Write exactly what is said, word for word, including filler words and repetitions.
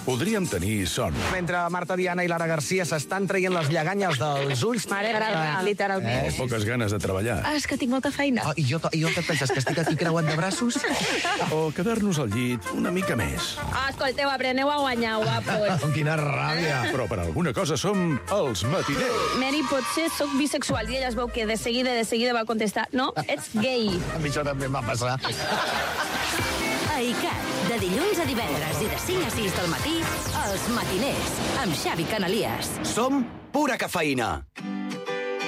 podríem tenir son. Mentre Marta Diana i Lara Garcia s'estan traient les lleganyes dels ulls... Mare, literalment. O poques ganes de treballar. Ah, és que tinc molta feina. Oh, i, jo, I jo què et penses, que estic aquí creuant de braços? O quedar-nos al llit una mica més. Ah, escolteu, apreneu a guanyar, guapos. Quina ràbia. Però per alguna cosa som els matiners. Mary, potser sóc bisexual. I ella es veu que de seguida, de seguida va contestar no, ets gay. A mi això també em va passar. A ICAT, de dilluns a divendres i de cinc a sis del matí, Els Matiners, amb Xavi Canalies. Som pura cafeïna.